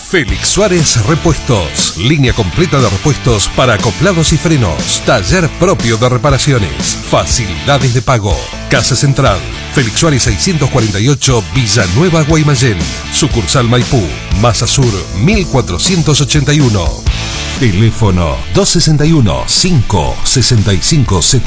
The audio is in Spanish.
Félix Suárez Repuestos. Línea completa de repuestos para acoplados y frenos. Taller propio de reparaciones. Facilidades de pago. Casa Central. Félix Suárez 648, Villanueva, Guaymallén. Sucursal Maipú. Masa Sur 1481. Teléfono 261 565